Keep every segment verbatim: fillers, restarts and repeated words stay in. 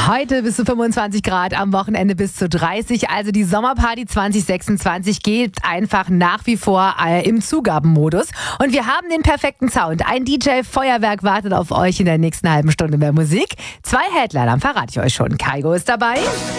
Heute bis zu fünfundzwanzig Grad, am Wochenende bis zu dreißig. Also die Sommerparty zwanzig sechsundzwanzig geht einfach nach wie vor äh, im Zugabenmodus. Und wir haben den perfekten Sound. Ein D J-Feuerwerk wartet auf euch in der nächsten halben Stunde mehr Musik. Zwei Headliner, verrate ich euch schon. Kaigo ist dabei.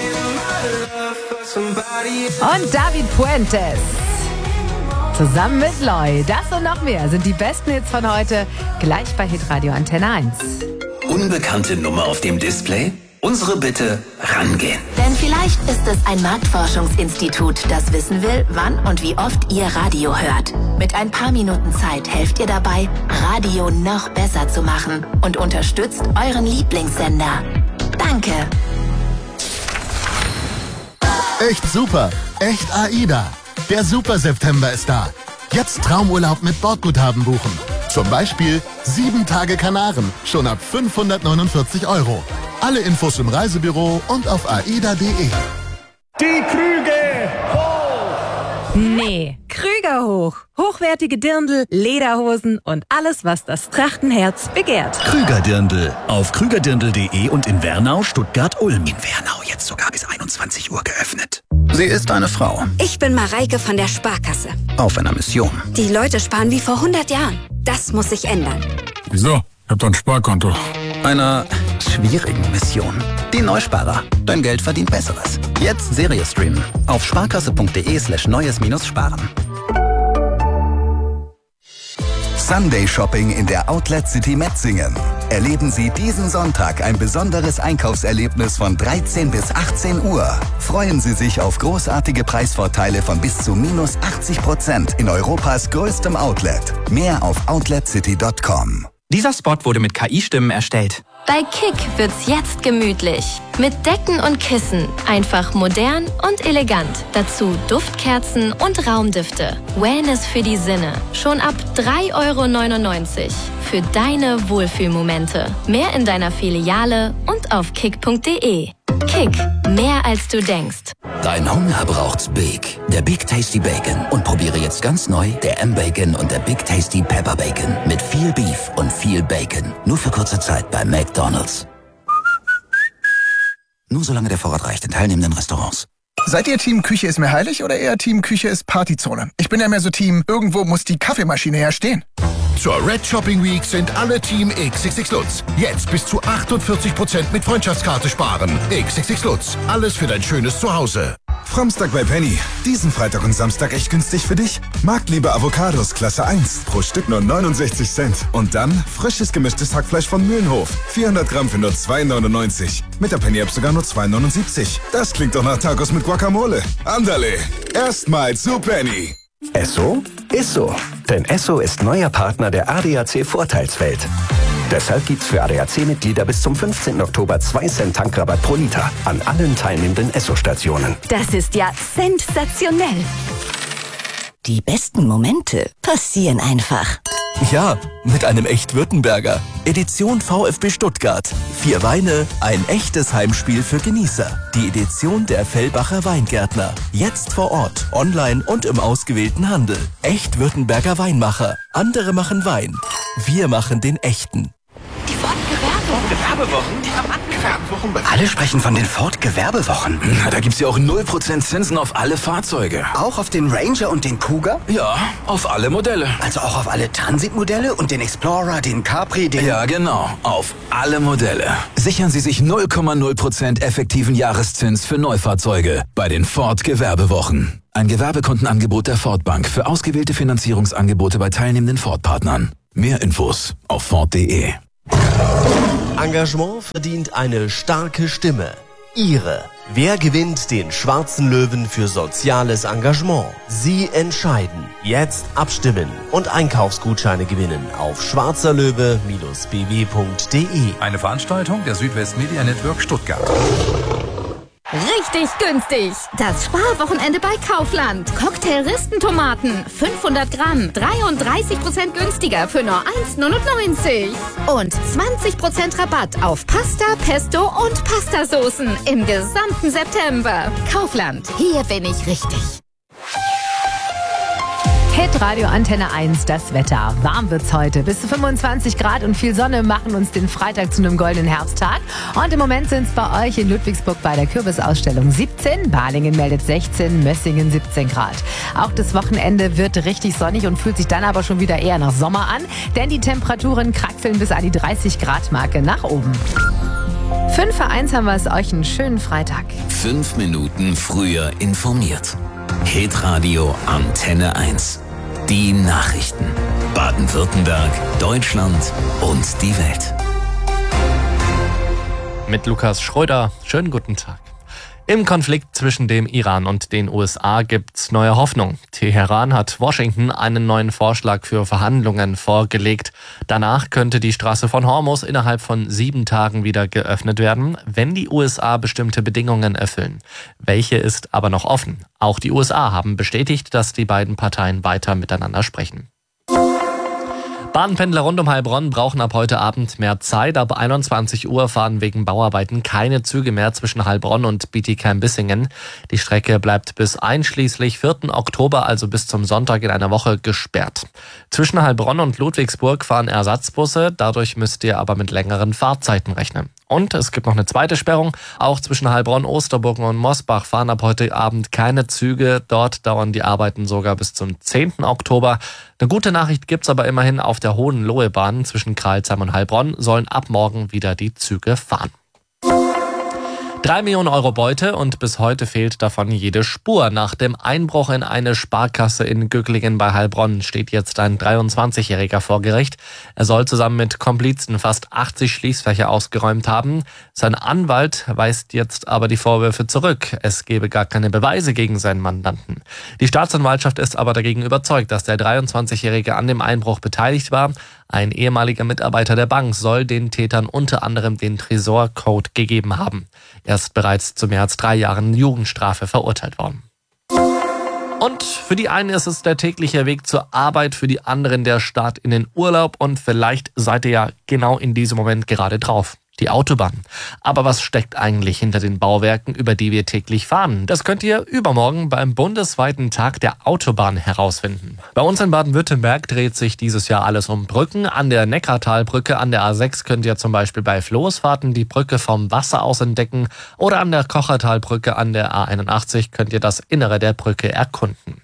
Und David Puentes. Zusammen mit Loy. Das und noch mehr sind die besten Hits von heute. Gleich bei Hitradio Antenne eins. Unbekannte Nummer auf dem Display? Unsere Bitte, rangehen. Denn vielleicht ist es ein Marktforschungsinstitut, das wissen will, wann und wie oft ihr Radio hört. Mit ein paar Minuten Zeit helft ihr dabei, Radio noch besser zu machen und unterstützt euren Lieblingssender. Danke. Echt super. Echt AIDA. Der Super September ist da. Jetzt Traumurlaub mit Bordguthaben buchen. Zum Beispiel sieben Tage Kanaren, schon ab fünfhundertneunundvierzig Euro. Alle Infos im Reisebüro und auf aida punkt de. Die Krüge hoch! Nee, Krüger hoch. Hochwertige Dirndl, Lederhosen und alles, was das Trachtenherz begehrt. Krüger Dirndl. Auf krügerdirndl punkt de und in Wernau, Stuttgart, Ulm. In Wernau jetzt sogar bis einundzwanzig Uhr geöffnet. Sie ist eine Frau. Ich bin Mareike von der Sparkasse. Auf einer Mission. Die Leute sparen wie vor hundert Jahren. Das muss sich ändern. Wieso? Ich hab doch ein Sparkonto. Einer schwierigen Mission. Die Neusparer. Dein Geld verdient Besseres. Jetzt Serie streamen. Auf sparkasse.de slash neues minus sparen. Sunday Shopping in der Outlet City Metzingen. Erleben Sie diesen Sonntag ein besonderes Einkaufserlebnis von dreizehn bis achtzehn Uhr. Freuen Sie sich auf großartige Preisvorteile von bis zu minus achtzig Prozent in Europas größtem Outlet. Mehr auf outlet city punkt com. Dieser Spot wurde mit K I-Stimmen erstellt. Bei Kick wird's jetzt gemütlich. Mit Decken und Kissen. Einfach modern und elegant. Dazu Duftkerzen und Raumdüfte. Wellness für die Sinne. Schon ab drei Euro neunundneunzig. Für deine Wohlfühlmomente. Mehr in deiner Filiale und auf kick punkt de. Kick. Mehr als du denkst. Dein Hunger braucht's Big. Der Big Tasty Bacon. Und probiere jetzt ganz neu der M-Bacon und der Big Tasty Pepper Bacon. Mit viel Beef und viel Bacon. Nur für kurze Zeit bei McDonald's. Nur solange der Vorrat reicht in teilnehmenden Restaurants. Seid ihr Team Küche ist mir heilig oder eher Team Küche ist Partyzone? Ich bin ja mehr so Team, irgendwo muss die Kaffeemaschine herstehen. Zur Red Shopping Week sind alle Team X X X Lutz. Jetzt bis zu achtundvierzig Prozent mit Freundschaftskarte sparen. X X X Lutz. Alles für dein schönes Zuhause. Framstag bei Penny. Diesen Freitag und Samstag echt günstig für dich. Marktliebe Avocados Klasse eins. Pro Stück nur neunundsechzig Cent. Und dann frisches gemischtes Hackfleisch von Mühlenhof. vierhundert Gramm für nur zwei neunundneunzig. Mit der Penny-App sogar nur zwei neunundsiebzig. Das klingt doch nach Tacos mit Guacamole. Andale. Erstmal zu Penny. Esso ist so. Denn Esso ist neuer Partner der A D A C-Vorteilswelt. Deshalb gibt's für A D A C-Mitglieder bis zum fünfzehnten Oktober zwei Cent Tankrabatt pro Liter an allen teilnehmenden Esso-Stationen. Das ist ja sensationell. Die besten Momente passieren einfach. Ja, mit einem Echt-Württemberger. Edition VfB Stuttgart. Vier Weine, ein echtes Heimspiel für Genießer. Die Edition der Fellbacher Weingärtner. Jetzt vor Ort, online und im ausgewählten Handel. Echt-Württemberger Weinmacher. Andere machen Wein. Wir machen den echten. Die Ford-Gewerbewochen. Gewerbewochen? Die haben angefangen. Alle sprechen von den Ford-Gewerbewochen. Na, da gibt's ja auch null Prozent Zinsen auf alle Fahrzeuge. Auch auf den Ranger und den Cougar? Ja, auf alle Modelle. Also auch auf alle Transit-Modelle und den Explorer, den Capri, den... Ja, genau. Auf alle Modelle. Sichern Sie sich null Komma null Prozent effektiven Jahreszins für Neufahrzeuge bei den Ford-Gewerbewochen. Ein Gewerbekontenangebot der Ford Bank für ausgewählte Finanzierungsangebote bei teilnehmenden Ford-Partnern. Mehr Infos auf ford punkt de. Engagement verdient eine starke Stimme. Ihre. Wer gewinnt den Schwarzen Löwen für soziales Engagement? Sie entscheiden. Jetzt abstimmen und Einkaufsgutscheine gewinnen auf schwarzerlöwe Bindestrich b w punkt de. Eine Veranstaltung der Südwest Media Network Stuttgart. Richtig günstig. Das Sparwochenende bei Kaufland. Cocktail-Ristentomaten. fünfhundert Gramm. dreiunddreißig Prozent günstiger für nur eins neunundneunzig. Und zwanzig Prozent Rabatt auf Pasta, Pesto und Pastasoßen im gesamten September. Kaufland. Hier bin ich richtig. Hitradio Antenne eins, das Wetter. Warm wird's heute. Bis zu fünfundzwanzig Grad und viel Sonne machen uns den Freitag zu einem goldenen Herbsttag. Und im Moment sind es bei euch in Ludwigsburg bei der Kürbisausstellung siebzehn. Balingen meldet sechzehn, Mössingen siebzehn Grad. Auch das Wochenende wird richtig sonnig und fühlt sich dann aber schon wieder eher nach Sommer an. Denn die Temperaturen kraxeln bis an die dreißig Grad Marke nach oben. fünf vor eins haben wir es euch einen schönen Freitag. Fünf Minuten früher informiert. Hitradio Antenne eins. Die Nachrichten. Baden-Württemberg, Deutschland und die Welt. Mit Lukas Schröder. Schönen guten Tag. Im Konflikt zwischen dem Iran und den U S A gibt's neue Hoffnung. Teheran hat Washington einen neuen Vorschlag für Verhandlungen vorgelegt. Danach könnte die Straße von Hormuz innerhalb von sieben Tagen wieder geöffnet werden, wenn die U S A bestimmte Bedingungen erfüllen. Welche ist aber noch offen. Auch die U S A haben bestätigt, dass die beiden Parteien weiter miteinander sprechen. Bahnpendler rund um Heilbronn brauchen ab heute Abend mehr Zeit. Ab einundzwanzig Uhr fahren wegen Bauarbeiten keine Züge mehr zwischen Heilbronn und Bietigheim-Bissingen. Die Strecke bleibt bis einschließlich vierten Oktober, also bis zum Sonntag in einer Woche, gesperrt. Zwischen Heilbronn und Ludwigsburg fahren Ersatzbusse. Dadurch müsst ihr aber mit längeren Fahrzeiten rechnen. Und es gibt noch eine zweite Sperrung. Auch zwischen Heilbronn, Osterburgen und Mosbach fahren ab heute Abend keine Züge. Dort dauern die Arbeiten sogar bis zum zehnten Oktober. Eine gute Nachricht gibt's aber immerhin: auf der Hohenlohe-Bahn zwischen Crailsheim und Heilbronn sollen ab morgen wieder die Züge fahren. Drei Millionen Euro Beute und bis heute fehlt davon jede Spur. Nach dem Einbruch in eine Sparkasse in Gücklingen bei Heilbronn steht jetzt ein dreiundzwanzigjähriger vor Gericht. Er soll zusammen mit Komplizen fast achtzig Schließfächer ausgeräumt haben. Sein Anwalt weist jetzt aber die Vorwürfe zurück. Es gebe gar keine Beweise gegen seinen Mandanten. Die Staatsanwaltschaft ist aber dagegen überzeugt, dass der dreiundzwanzigjährige an dem Einbruch beteiligt war. Ein ehemaliger Mitarbeiter der Bank soll den Tätern unter anderem den Tresorcode gegeben haben. Er ist bereits zu mehr als drei Jahren Jugendstrafe verurteilt worden. Und für die einen ist es der tägliche Weg zur Arbeit, für die anderen der Start in den Urlaub und vielleicht seid ihr ja genau in diesem Moment gerade drauf. Die Autobahn. Aber was steckt eigentlich hinter den Bauwerken, über die wir täglich fahren? Das könnt ihr übermorgen beim bundesweiten Tag der Autobahn herausfinden. Bei uns in Baden-Württemberg dreht sich dieses Jahr alles um Brücken. An der Neckartalbrücke an der A sechs könnt ihr zum Beispiel bei Floßfahrten die Brücke vom Wasser aus entdecken. Oder an der Kochertalbrücke an der A einundachtzig könnt ihr das Innere der Brücke erkunden.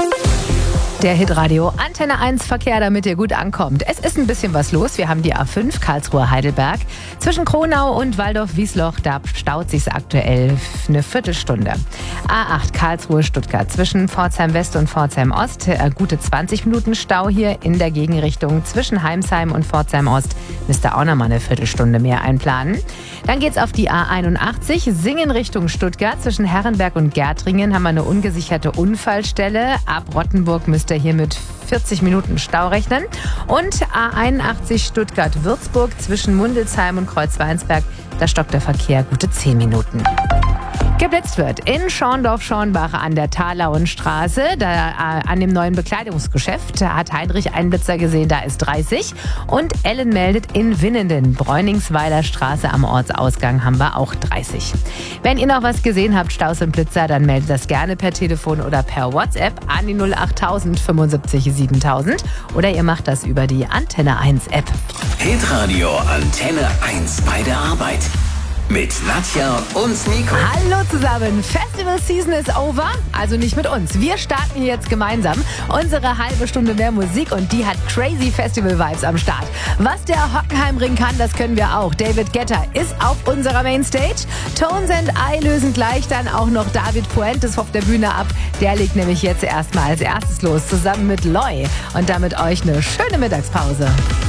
Der Hitradio Antenne eins Verkehr, damit ihr gut ankommt. Es ist ein bisschen was los. Wir haben die A fünf Karlsruhe-Heidelberg. Zwischen Kronau und Waldorf-Wiesloch, da staut sich's aktuell eine Viertelstunde. A acht Karlsruhe-Stuttgart. Zwischen Pforzheim West und Pforzheim Ost. Gute zwanzig Minuten Stau hier in der Gegenrichtung. Zwischen Heimsheim und Pforzheim Ost müsst ihr auch noch mal eine Viertelstunde mehr einplanen. Dann geht's auf die A einundachtzig. Singen Richtung Stuttgart. Zwischen Herrenberg und Gärtringen haben wir eine ungesicherte Unfallstelle. Ab Rottenburg müsst ihr hier mit vierzig Minuten Stau rechnen. Und A einundachtzig Stuttgart-Würzburg zwischen Mundelsheim und Kreuzweinsberg, da stoppt der Verkehr gute zehn Minuten. Geblitzt wird in Schorndorf-Schornbach an der Thalauenstraße, da äh, an dem neuen Bekleidungsgeschäft hat Heinrich einen Blitzer gesehen, da ist dreißig. Und Ellen meldet in Winnenden, Bräuningsweiler Straße am Ortsausgang haben wir auch dreißig. Wenn ihr noch was gesehen habt, Staus und Blitzer, dann meldet das gerne per Telefon oder per WhatsApp an die null achttausend fünfundsiebzig siebentausend oder ihr macht das über die Antenne eins App. Hitradio Antenne eins bei der Arbeit. Mit Nadja und Nico. Hallo zusammen. Festival Season is over. Also nicht mit uns. Wir starten hier jetzt gemeinsam unsere halbe Stunde mehr Musik und die hat crazy Festival-Vibes am Start. Was der Hockenheimring kann, das können wir auch. David Guetta ist auf unserer Mainstage. Tones and I lösen gleich dann auch noch David Puentes auf der Bühne ab. Der legt nämlich jetzt erstmal als erstes los, zusammen mit Loy. Und damit euch eine schöne Mittagspause.